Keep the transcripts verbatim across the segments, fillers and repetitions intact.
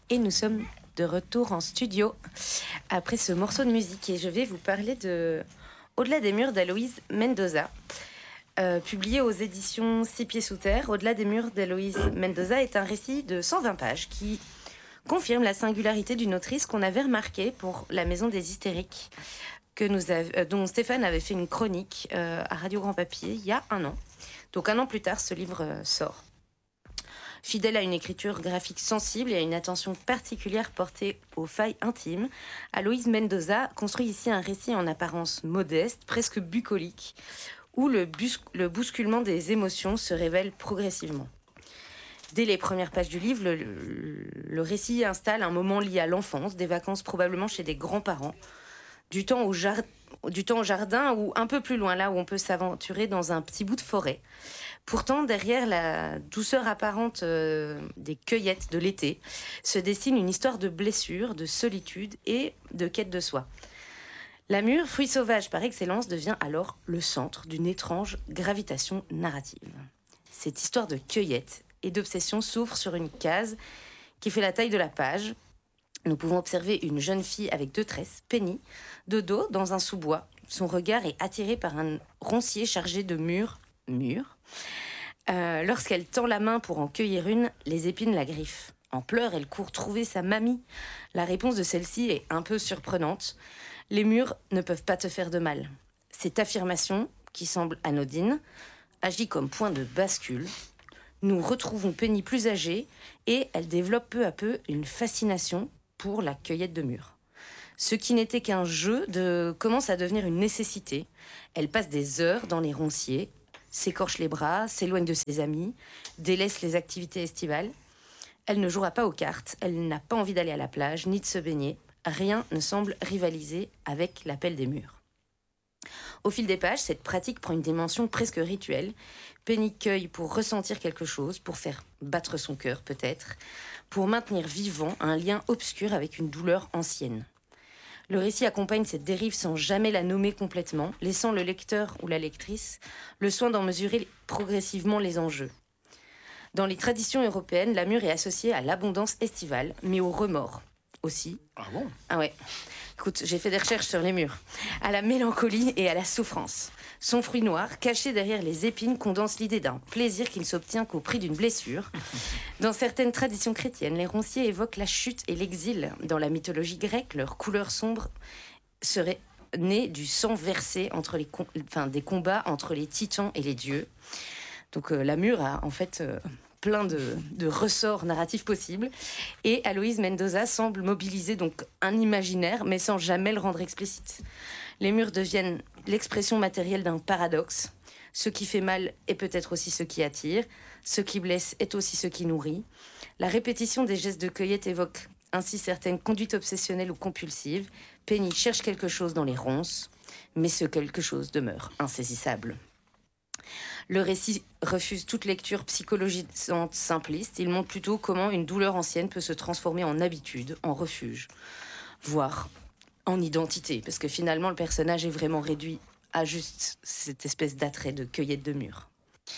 Et nous sommes de retour en studio après ce morceau de musique et je vais vous parler de Au-delà des murs d'Aloïse Mendoza, euh, publié aux éditions Six Pieds sous terre. Au-delà des murs d'Aloïse Mendoza est un récit de cent vingt pages qui confirme la singularité d'une autrice qu'on avait remarquée pour La Maison des Hystériques, que nous av- euh, dont Stéphane avait fait une chronique euh, à Radio Grand Papier il y a un an. Donc un an plus tard, ce livre euh, sort. Fidèle à une écriture graphique sensible et à une attention particulière portée aux failles intimes, Aloïse Mendoza construit ici un récit en apparence modeste, presque bucolique, où le, bus- le bousculement des émotions se révèle progressivement. Dès les premières pages du livre, le, le- le récit installe un moment lié à l'enfance, des vacances probablement chez des grands-parents, du temps au, jar- du temps au jardin ou un peu plus loin, là où on peut s'aventurer dans un petit bout de forêt. Pourtant, derrière la douceur apparente euh, des cueillettes de l'été, se dessine une histoire de blessures, de solitude et de quête de soi. La mûre, fruit sauvage par excellence, devient alors le centre d'une étrange gravitation narrative. Cette histoire de cueillette et d'obsession s'ouvre sur une case qui fait la taille de la page. Nous pouvons observer une jeune fille avec deux tresses, Penny, de dos dans un sous-bois. Son regard est attiré par un roncier chargé de mûres, mûres. Euh, lorsqu'elle tend la main pour en cueillir une, les épines la griffent. En pleurs, elle court trouver sa mamie. La réponse de celle-ci est un peu surprenante. Les murs ne peuvent pas te faire de mal. Cette affirmation, qui semble anodine, agit comme point de bascule. Nous retrouvons Penny plus âgée et elle développe peu à peu une fascination pour la cueillette de mûres. Ce qui n'était qu'un jeu de... commence à devenir une nécessité. Elle passe des heures dans les ronciers, s'écorche les bras, s'éloigne de ses amis, délaisse les activités estivales. Elle ne jouera pas aux cartes, elle n'a pas envie d'aller à la plage, ni de se baigner. Rien ne semble rivaliser avec l'appel des murs. Au fil des pages, cette pratique prend une dimension presque rituelle. Penny cueille pour ressentir quelque chose, pour faire battre son cœur peut-être, pour maintenir vivant un lien obscur avec une douleur ancienne. Le récit accompagne cette dérive sans jamais la nommer complètement, laissant le lecteur ou la lectrice le soin d'en mesurer progressivement les enjeux. Dans les traditions européennes, la mûre est associée à l'abondance estivale, mais au remords aussi. Ah bon? Ah ouais. Écoute, j'ai fait des recherches sur les mûres. À la mélancolie et à la souffrance. Son fruit noir, caché derrière les épines, condense l'idée d'un plaisir qui ne s'obtient qu'au prix d'une blessure. Dans certaines traditions chrétiennes, les ronciers évoquent la chute et l'exil. Dans la mythologie grecque, leur couleur sombre serait née du sang versé entre les com- enfin, des combats entre les titans et les dieux. Donc euh, la mûre a en fait euh, plein de, de ressorts narratifs possibles. Et Aloïse Mendoza semble mobiliser donc un imaginaire, mais sans jamais le rendre explicite. Les murs deviennent l'expression matérielle d'un paradoxe. Ce qui fait mal est peut-être aussi ce qui attire. Ce qui blesse est aussi ce qui nourrit. La répétition des gestes de cueillette évoque ainsi certaines conduites obsessionnelles ou compulsives. Penny cherche quelque chose dans les ronces, mais ce quelque chose demeure insaisissable. Le récit refuse toute lecture psychologisante simpliste. Il montre plutôt comment une douleur ancienne peut se transformer en habitude, en refuge, voire en identité. Parce que finalement, le personnage est vraiment réduit à juste cette espèce d'attrait de cueillette de mûres.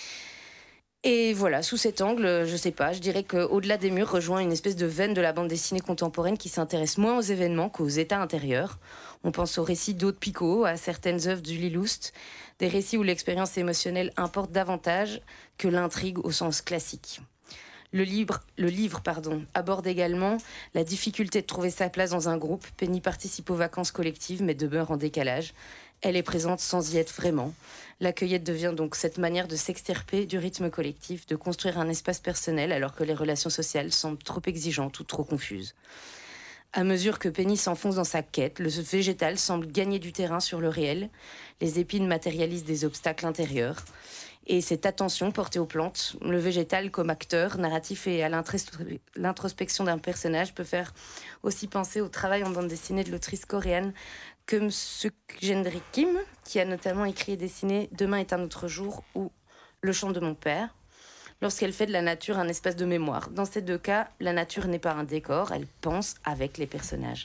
Et voilà, sous cet angle, je sais pas, je dirais qu'Au-delà des murs rejoint une espèce de veine de la bande dessinée contemporaine qui s'intéresse moins aux événements qu'aux états intérieurs. On pense aux récits d'Aude Picot, à certaines œuvres du Liloust, des récits où l'expérience émotionnelle importe davantage que l'intrigue au sens classique. Le livre, le livre pardon, aborde également la difficulté de trouver sa place dans un groupe. Penny participe aux vacances collectives mais demeure en décalage. Elle est présente sans y être vraiment. La cueillette devient donc cette manière de s'extirper du rythme collectif, de construire un espace personnel alors que les relations sociales semblent trop exigeantes ou trop confuses. À mesure que Penny s'enfonce dans sa quête, le végétal semble gagner du terrain sur le réel. Les épines matérialisent des obstacles intérieurs. Et cette attention portée aux plantes, le végétal comme acteur narratif et à l'introspection d'un personnage peut faire aussi penser au travail en bande dessinée de l'autrice coréenne Keum Suk-Gendry Kim, qui a notamment écrit et dessiné Demain est un autre jour ou Le chant de mon père, lorsqu'elle fait de la nature un espace de mémoire. Dans ces deux cas, la nature n'est pas un décor, elle pense avec les personnages.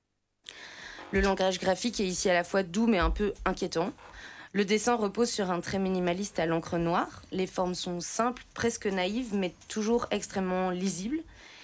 Le langage graphique est ici à la fois doux mais un peu inquiétant. Le dessin repose sur un trait minimaliste à l'encre noire. Les formes sont simples, presque naïves, mais toujours extrêmement lisibles.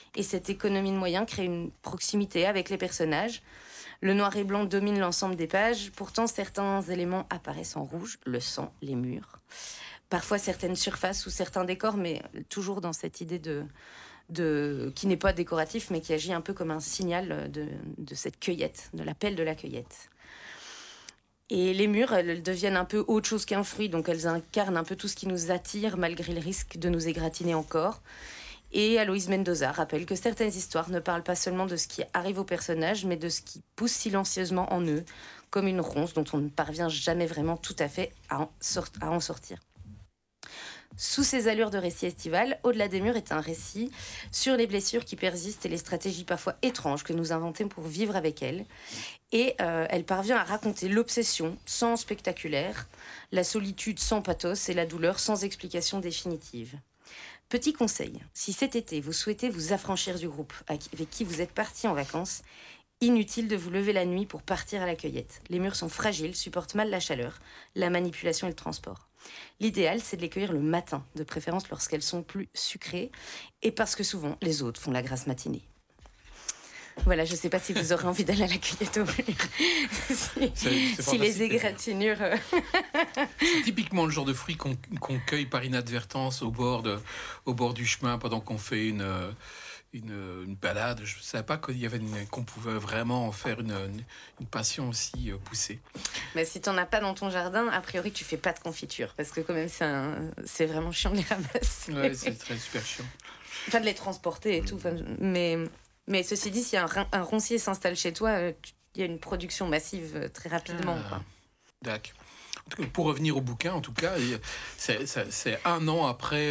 Et cette économie de moyens crée une proximité avec les personnages. Le noir et blanc domine l'ensemble des pages. Pourtant, certains éléments apparaissent en rouge, le sang, les murs. Parfois certaines surfaces ou certains décors, mais toujours dans cette idée de, de qui n'est pas décoratif, mais qui agit un peu comme un signal de, de cette cueillette, de l'appel de la cueillette. Et les murs, elles deviennent un peu autre chose qu'un fruit, donc elles incarnent un peu tout ce qui nous attire, malgré le risque de nous égratigner encore. Et Aloïse Mendoza rappelle que certaines histoires ne parlent pas seulement de ce qui arrive aux personnages, mais de ce qui pousse silencieusement en eux, comme une ronce dont on ne parvient jamais vraiment tout à fait à en, sort- à en sortir. Sous ces allures de récit estival, Au-delà des murs est un récit sur les blessures qui persistent et les stratégies parfois étranges que nous inventons pour vivre avec elles. Et euh, elle parvient à raconter l'obsession sans spectaculaire, la solitude sans pathos et la douleur sans explication définitive. Petit conseil, si cet été vous souhaitez vous affranchir du groupe avec qui vous êtes parti en vacances, inutile de vous lever la nuit pour partir à la cueillette. Les murs sont fragiles, supportent mal la chaleur, la manipulation et le transport. L'idéal, c'est de les cueillir le matin, de préférence lorsqu'elles sont plus sucrées, et parce que souvent, les autres font la grasse matinée. Voilà, je ne sais pas si vous aurez envie d'aller à la cueillette au mur. si c'est, c'est si les égratignures... C'est typiquement le genre de fruit qu'on, qu'on cueille par inadvertance au bord, de, au bord du chemin pendant qu'on fait une... Une, une balade. Je ne savais pas qu'il y avait une, qu'on pouvait vraiment en faire une, une, une passion aussi euh, poussée. Mais si tu n'en as pas dans ton jardin, a priori, tu ne fais pas de confiture. Parce que quand même, c'est, un, c'est vraiment chiant de les ramasser. Ouais, c'est très super chiant. Enfin, de les transporter et tout. Enfin, mais, mais ceci dit, si un, un roncier s'installe chez toi, il y a une production massive très rapidement. Ah, quoi. D'accord. Pour revenir au bouquin, en tout cas, c'est, c'est, c'est un an après